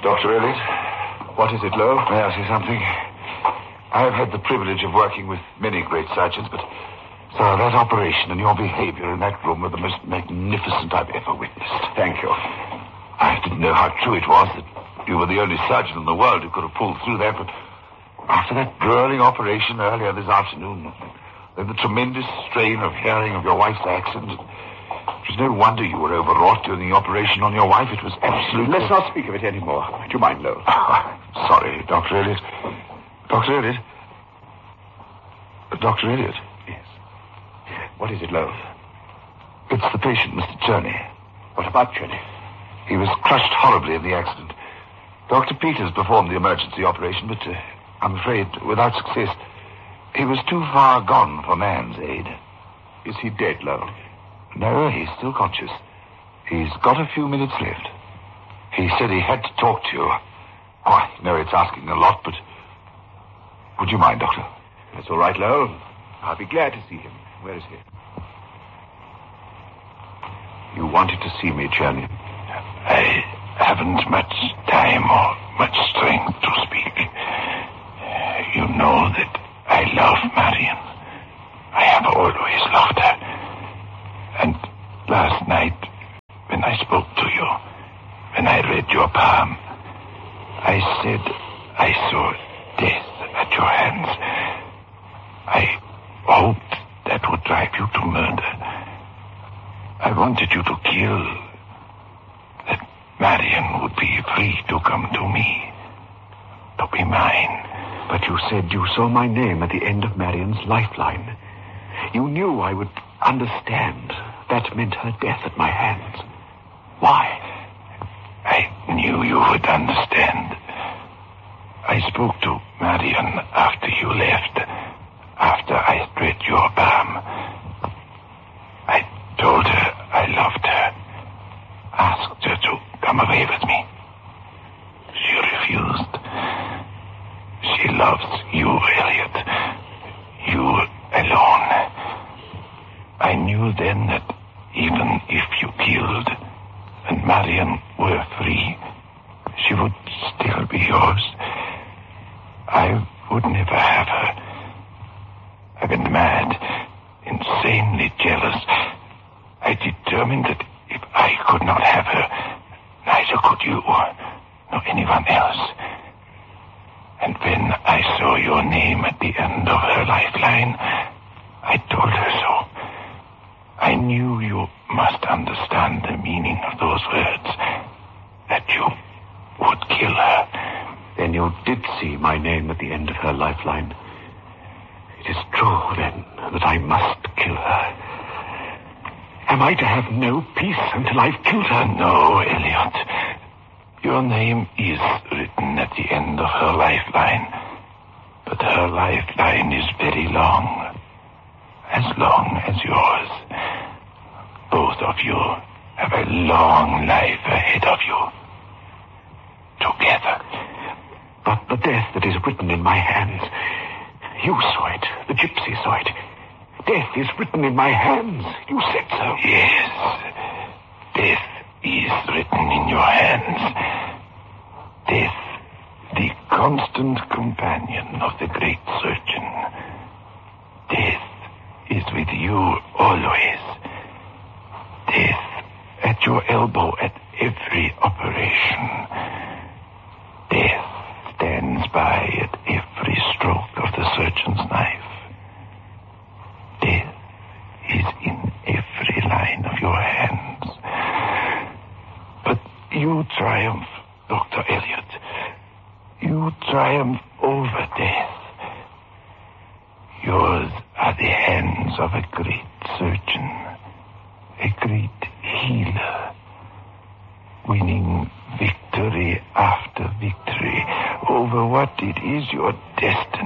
Dr. Elliot? What is it, Lowe? May I say something? I have had the privilege of working with many great surgeons, but, sir, that operation and your behavior in that room were the most magnificent I've ever witnessed. Thank you. I didn't know how true it was that you were the only surgeon in the world who could have pulled through that, but after that grueling operation earlier this afternoon, then the tremendous strain of hearing of your wife's accident, it was no wonder you were overwrought during the operation on your wife. It was absolutely... Let's not speak of it anymore. Do you mind, Lowe? Sorry, Dr. Elliot. Dr. Elliot? Dr. Elliot? Yes. What is it, Lowe? It's the patient, Mr. Cherney. What about Cherney? He was crushed horribly in the accident. Dr. Peters performed the emergency operation, but I'm afraid without success. He was too far gone for man's aid. Is he dead, Lowe? No, he's still conscious. He's got a few minutes left. He said he had to talk to you. Oh, I know it's asking a lot, but would you mind, Doctor? That's all right, Lowe. I'll be glad to see him. Where is he? You wanted to see me, Cherney. I haven't much time or much strength to speak. You know that I love Marion. I have always loved her. And last night, when I spoke to you, when I read your palm, I said I saw death at your hands. I hoped that would drive you to murder. I wanted you to kill, that Marion would be free to come to me, to be mine. But you said you saw my name at the end of Marion's lifeline. You knew I would understand. That meant her death at my hands. Why? I knew you would understand. I spoke to Marion after you left, after I read your palm. I told her I loved her, asked her to come away with me. She refused. She loves you, Elliot. You alone. I knew then that even if you killed and Marion were free, she would still be yours. I would never have her. I've been mad, insanely jealous. I determined that if I could not have her, neither could you, nor anyone else. And when I saw your name at the end of her lifeline, I told her so. I knew you must understand the meaning of those words, that you would kill her. Then you did see my name at the end of her lifeline. It is true, then, that I must kill her. Am I to have no peace until I've killed her? No, Elliot. Your name is written at the end of her lifeline, but her lifeline is very long as yours. Both of you have a long life ahead of you. Together. But the death that is written in my hands, you saw it, the gypsy saw it. Death is written in my hands. You said so. Yes. Death is written in your hands. Death, the constant companion of the great surgeon. Death is with you always. Death at your elbow at every operation. Death stands by at every stroke of the surgeon's knife. Death is in every line of your hands. But you triumph, Dr. Elliot. You triumph over death. Yours are the hands of a great surgeon, a great healer, winning victory after victory over what it is your destiny